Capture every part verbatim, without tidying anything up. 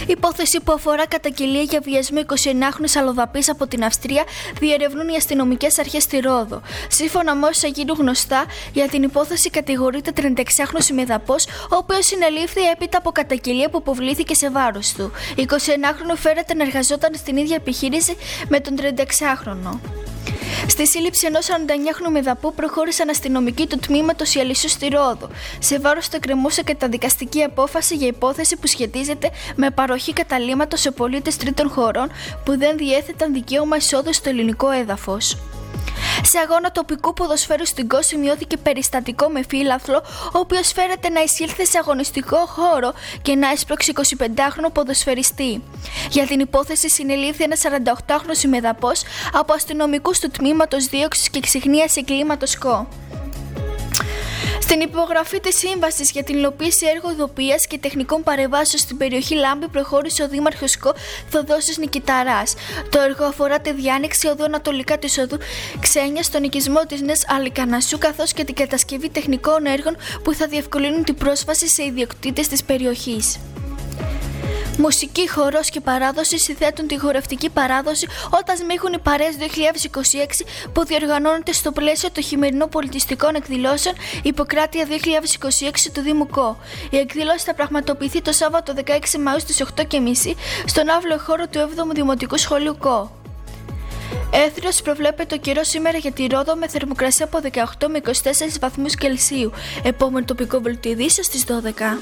Υπόθεση που αφορά καταγγελία για βιασμό εικοσιενάχρονης αλλοδαπής από την Αυστρία διερευνούν οι αστυνομικές αρχές στη Ρόδο. Σύμφωνα με όσα γίνουν γνωστά, για την υπόθεση κατηγορείται τριανταεξάχρονος ημεδαπός, ο οποίος συνελήφθη έπειτα από καταγγελία που υποβλήθηκε σε βάρος του. Η εικοσιενάχρονη φέρεται να εργαζόταν στην ίδια επιχείρηση με τον τριανταεξάχρονο. Στη σύλληψη ενός σαρανταεννιάχρονου ημεδαπού προχώρησαν αστυνομικοί του τμήματος Ιαλισσού στη Ρόδο. Σε βάρος του εκκρεμούσε καταδικαστική απόφαση για υπόθεση που σχετίζεται με παροχή καταλύματος σε πολίτες τρίτων χωρών που δεν διέθεταν δικαίωμα εισόδου στο ελληνικό έδαφος. Σε αγώνα τοπικού ποδοσφαίρου στην Κο σημειώθηκε περιστατικό με φύλαθλο, ο οποίος φέρεται να εισήλθε σε αγωνιστικό χώρο και να έσπρωξε εικοσιπεντάχρονο ποδοσφαιριστή. Για την υπόθεση συνελήφθη ένας σαρανταοκτάχρονος ημεδαπός από αστυνομικούς του τμήματος δίωξης και εξυχνίας εγκλήματος Κο. Στην υπογραφή της σύμβασης για την υλοποίηση έργου ειδοποιίας και τεχνικών παρεμβάσεων στην περιοχή Λάμπη προχώρησε ο δήμαρχος Κο Θοδόσης Νικηταράς. Το έργο αφορά τη διάνοιξη οδού ανατολικά της οδού Ξένια στον οικισμό της Νέας Αλικανασσού, καθώς και την κατασκευή τεχνικών έργων που θα διευκολύνουν την πρόσβαση σε ιδιοκτήτες της περιοχής. Μουσική, χορός και παράδοση συνθέτουν τη χορευτική παράδοση όταν σμίχουν οι παρέες δύο χιλιάδες είκοσι έξι που διοργανώνεται στο πλαίσιο των χειμερινών πολιτιστικών εκδηλώσεων Ιπποκράτεια δύο χιλιάδες είκοσι έξι του Δήμου Κο. Η εκδήλωση θα πραγματοποιηθεί το Σάββατο δεκαέξι Μαΐου στις οκτώ και μισή στον αύλιο χώρο του έβδομου Δημοτικού Σχολείου Κο. Έθριος προβλέπεται ο καιρός σήμερα για τη Ρόδο με θερμοκρασία από δεκαοκτώ με είκοσι τέσσερις βαθμούς Κελσίου. Επόμενο τοπικό δελτίο ειδήσεων στις δώδεκα.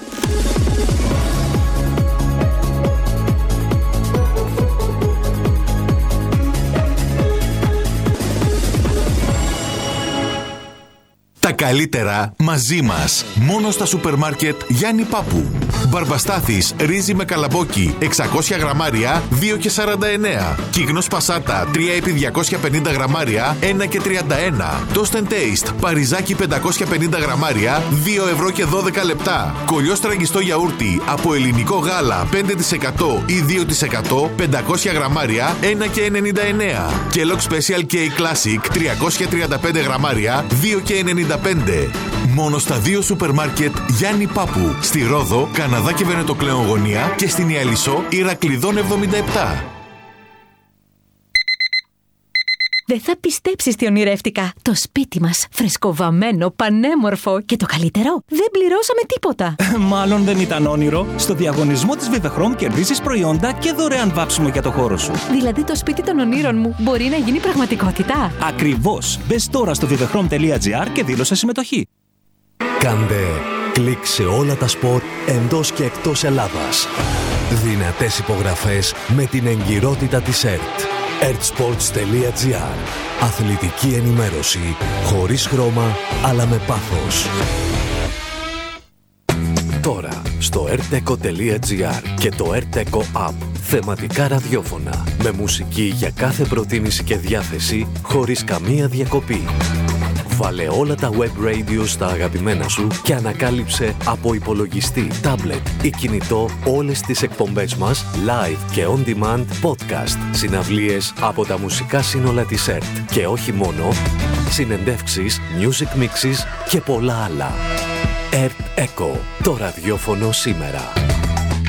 Τα καλύτερα μαζί μας. Μόνο στα σούπερ μάρκετ Γιάννη Πάπου. Μπαρμπαστάθης ρύζι με καλαμπόκι εξακόσια γραμμάρια δύο και σαράντα εννέα. Κύγνος πασάτα τρία επί διακόσια πενήντα γραμμάρια ένα και τριάντα ένα. Toast and Taste παριζάκι πεντακόσια πενήντα γραμμάρια δύο ευρώ και δώδεκα λεπτά. Κολλιός τραγιστό γιαούρτι από ελληνικό γάλα πέντε τοις εκατό ή δύο τοις εκατό πεντακόσια γραμμάρια ένα και ενενήντα εννέα. Kellogg Special K Classic τριακόσια τριάντα πέντε γραμμάρια δύο και ενενήντα πέντε. Μόνο στα δύο σούπερ μάρκετ Γιάννη Πάπου. Στη Ρόδο, Καναδά και Βενετοκλέον Γωνία και στην Ιαλισσό Ηρακλειδών εβδομήντα επτά. Δεν θα πιστέψεις τι ονειρεύτηκα. Το σπίτι μας, φρεσκοβαμμένο, πανέμορφο και το καλύτερο, δεν πληρώσαμε τίποτα. Μάλλον δεν ήταν όνειρο. Στο διαγωνισμό της Vivechrom κερδίζεις προϊόντα και δωρεάν βάψιμο για το χώρο σου. Δηλαδή το σπίτι των ονείρων μου μπορεί να γίνει πραγματικότητα. Ακριβώς. Μπες τώρα στο vivechrom τελεία gr και δήλωσε συμμετοχή. Κάντε κλικ σε όλα τα σπορ εντός και εκτός Ελλάδας. Δυνατές υπογραφές με την εγκυρότητα της ΕΡΤ. ερτ-σπορτς τελεία gr. Αθλητική ενημέρωση χωρίς χρώμα αλλά με πάθος. Τώρα στο ερτ-εκο τελεία gr και το ερτ-εκο App. Θεματικά ραδιόφωνα με μουσική για κάθε προτίμηση και διάθεση χωρίς καμία διακοπή. Βάλε όλα τα web radio στα αγαπημένα σου και ανακάλυψε από υπολογιστή, τάμπλετ ή κινητό όλες τις εκπομπές μας live και on demand podcast, συναυλίες από τα μουσικά σύνολα της ΕΡΤ και όχι μόνο, συνεντεύξεις, music mixes και πολλά άλλα. ερτ-εκο, το ραδιόφωνο σήμερα.